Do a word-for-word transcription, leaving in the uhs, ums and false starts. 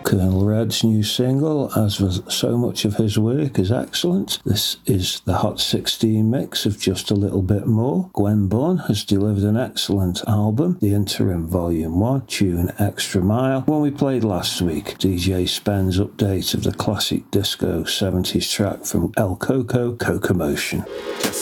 Colonel Red's new single, as was so much of his work, is excellent. This is the Hot sixteen mix of Just a Little Bit More. Gwen Bunn has delivered an excellent album, The Interim Volume one, tune Extra Mile. When we played last week, D J Spen's update of the classic disco seventies track from El Coco, Cocomotion.